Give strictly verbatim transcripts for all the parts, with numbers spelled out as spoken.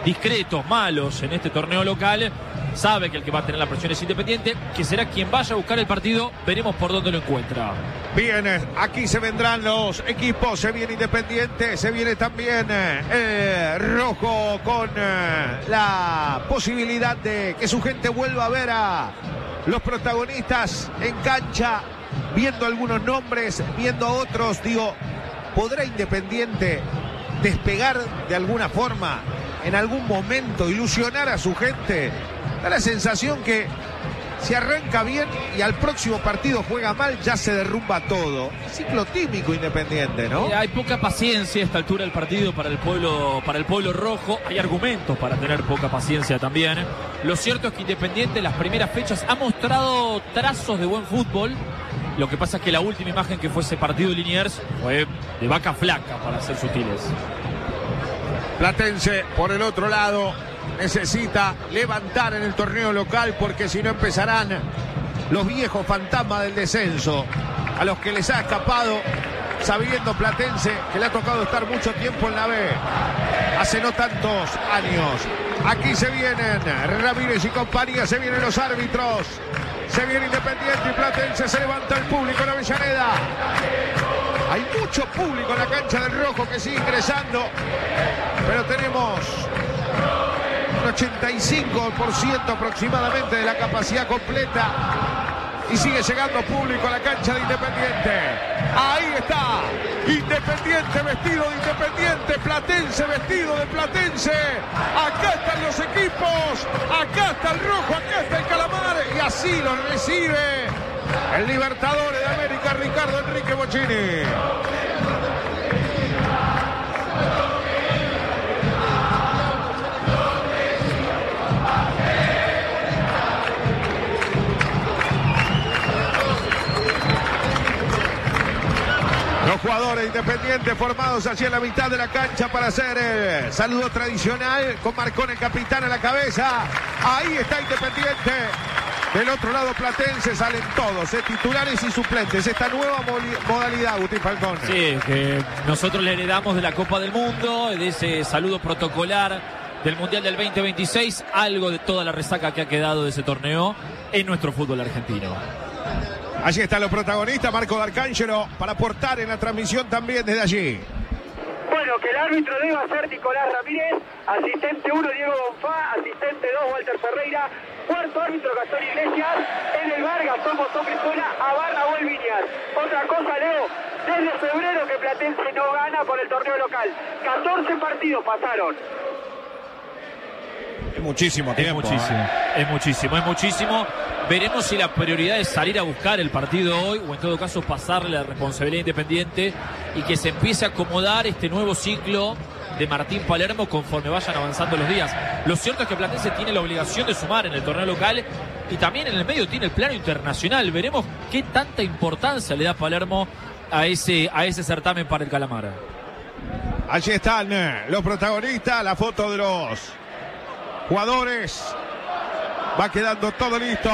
discretos, malos en este torneo local, sabe que el que va a tener la presión es Independiente, que será quien vaya a buscar el partido. Veremos por dónde lo encuentra. Bien, aquí se vendrán los equipos. Se viene Independiente, se viene también eh, Rojo con eh, la posibilidad de que su gente vuelva a ver a los protagonistas en cancha, viendo algunos nombres, viendo a otros. Digo, ¿podrá Independiente despegar de alguna forma, en algún momento, ilusionar a su gente? Da la sensación que si arranca bien y al próximo partido juega mal, ya se derrumba todo. Ciclo típico Independiente, ¿no? Eh, hay poca paciencia a esta altura del partido para el pueblo, para el pueblo rojo. Hay argumentos para tener poca paciencia también. Lo cierto es que Independiente en las primeras fechas ha mostrado trazos de buen fútbol. Lo que pasa es que la última imagen, que fue ese partido de Liniers, fue de vaca flaca, para ser sutiles. Platense, por el otro lado, necesita levantar en el torneo local, porque si no empezarán los viejos fantasmas del descenso, a los que les ha escapado, sabiendo Platense que le ha tocado estar mucho tiempo en la B, hace no tantos años. Aquí se vienen Ramírez y compañía, se vienen los árbitros, se viene Independiente y Platense, se levanta el público en Avellaneda. Hay mucho público en la cancha del Rojo que sigue ingresando, pero tenemos un ochenta y cinco por ciento aproximadamente de la capacidad completa y sigue llegando público a la cancha de Independiente. Ahí está Independiente vestido de Independiente, Platense vestido de Platense. Acá están los equipos, acá está el Rojo, acá está el Calamar, y así lo recibe el Libertadores de América, Ricardo Enrique Bocchini. Los jugadores Independientes formados allí en la mitad de la cancha para hacer el saludo tradicional, con Marcón, el capitán, a la cabeza. Ahí está Independiente. Del otro lado Platense, salen todos, eh, titulares y suplentes. Esta nueva modalidad, Agustín Falcón. Sí, que nosotros le heredamos de la Copa del Mundo, de ese saludo protocolar del Mundial del veinte veintiséis, algo de toda la resaca que ha quedado de ese torneo en nuestro fútbol argentino. Allí están los protagonistas, Marco D'Arcángelo, para aportar en la transmisión también desde allí. Bueno, que el árbitro deba ser Nicolás Ramírez, asistente uno Diego Bonfá, asistente dos Walter Ferreira, cuarto árbitro Gastón Iglesias, en el V A R Gastón Botón Brizuela, a Barra Viñas. Otra cosa, Leo, desde febrero que Platense no gana por el torneo local, catorce partidos pasaron. Es muchísimo tiempo. Es muchísimo, ¿eh? es muchísimo, es muchísimo. Veremos si la prioridad es salir a buscar el partido hoy, o en todo caso pasarle la responsabilidad Independiente y que se empiece a acomodar este nuevo ciclo de Martín Palermo conforme vayan avanzando los días. Lo cierto es que Platense tiene la obligación de sumar en el torneo local y también en el medio tiene el plano internacional. Veremos qué tanta importancia le da Palermo a ese, a ese certamen para el Calamar. Allí están los protagonistas, la foto de los jugadores. Va quedando todo listo.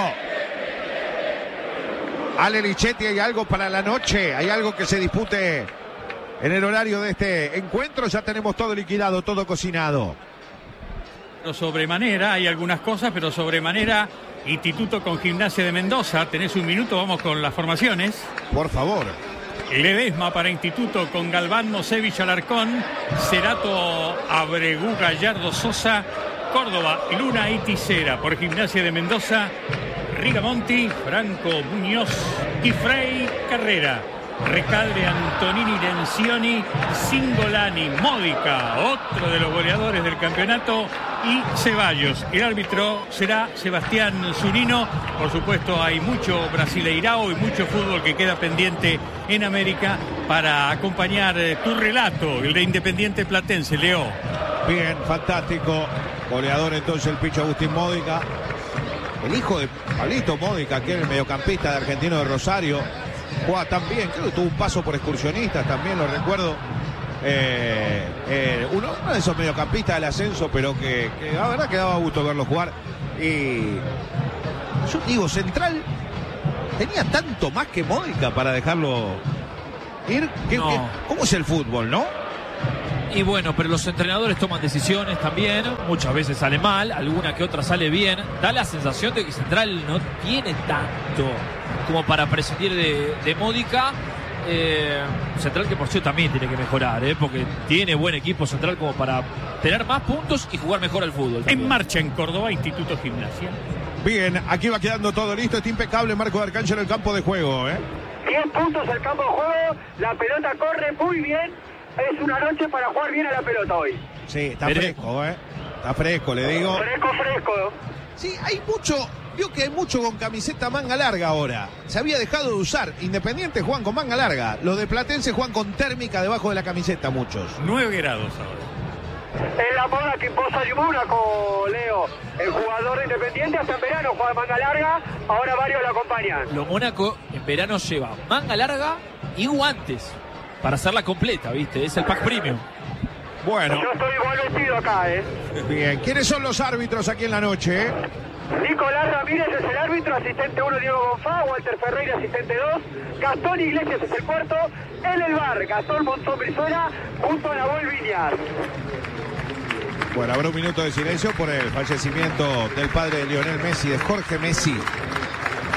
Ale Lichetti, ¿hay algo para la noche? ¿Hay algo que se dispute en el horario de este encuentro? Ya tenemos todo liquidado, todo cocinado. Pero sobremanera, hay algunas cosas, pero sobremanera, Instituto con Gimnasia de Mendoza. Tenés un minuto, vamos con las formaciones. Por favor. Ledesma para Instituto con Galván, Nosevich, Alarcón, Cerato, Abregú, Gallardo, Sosa, Córdoba, Luna y Tisera. Por Gimnasia de Mendoza, Rigamonti, Franco, Muñoz y Frei Carrera. Recalde, Antonini, Lencioni, Singolani, Módica, otro de los goleadores del campeonato, y Ceballos. El árbitro será Sebastián Zunino. Por supuesto, hay mucho brasileirao y mucho fútbol que queda pendiente en América para acompañar tu relato, el de Independiente Platense, Leo. Bien, fantástico. Goleador entonces el Picho Agustín Módica. El hijo de Pablito Módica, que es el mediocampista de Argentino de Rosario. Juega también, creo que tuvo un paso por Excursionistas, también lo recuerdo. Eh, eh, uno, uno de esos mediocampistas del ascenso, pero que, que la verdad que daba gusto verlo jugar. Y yo digo, Central tenía tanto más que Módica para dejarlo ir. ¿Qué, no. qué, ¿Cómo es el fútbol, no? Y bueno, pero los entrenadores toman decisiones también, muchas veces sale mal, alguna que otra sale bien. Da la sensación de que Central no tiene tanto como para prescindir de, de Módica. Eh, Central que por cierto también tiene que mejorar, ¿eh? Porque tiene buen equipo Central como para tener más puntos y jugar mejor al fútbol también. En marcha en Córdoba, Instituto Gimnasia. Bien, aquí va quedando todo listo, está impecable Marco de Arcancho en el campo de juego, ¿eh? diez puntos al campo de juego, la pelota corre muy bien, es una noche para jugar bien a la pelota hoy. Sí, está Pero... fresco, ¿eh? Está fresco, le digo. Fresco, fresco. Sí, hay mucho, vio que hay mucho con camiseta manga larga ahora. Se había dejado de usar. Independiente juegan con manga larga. Los de Platense juegan con térmica debajo de la camiseta, muchos. nueve grados ahora. Es la moda que imposa Mónaco, Leo. El jugador de Independiente hasta en verano juega manga larga, ahora varios lo acompañan. Lo Mónaco en verano lleva manga larga y guantes para hacerla completa, ¿viste? Es el pack premium. Bueno. Yo estoy igual vestido acá, ¿eh? Bien, ¿quiénes son los árbitros aquí en la noche? Eh? Nicolás Ramírez es el árbitro, asistente uno Diego Bonfá, Walter Ferreira asistente dos, Gastón Iglesias es el cuarto, en el bar Gastón Monzón Brizuela junto a Nahuel Viñas. Bueno, habrá un minuto de silencio por el fallecimiento del padre de Lionel Messi, de Jorge Messi.